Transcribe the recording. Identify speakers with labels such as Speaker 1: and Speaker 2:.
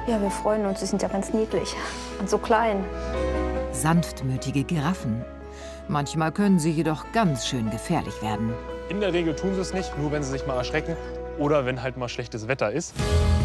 Speaker 1: Ja, wir freuen uns. Sie sind ja ganz niedlich und so klein.
Speaker 2: Sanftmütige Giraffen. Manchmal können sie jedoch ganz schön gefährlich werden.
Speaker 3: In der Regel tun sie es nicht, nur wenn sie sich mal erschrecken oder wenn halt mal schlechtes Wetter ist.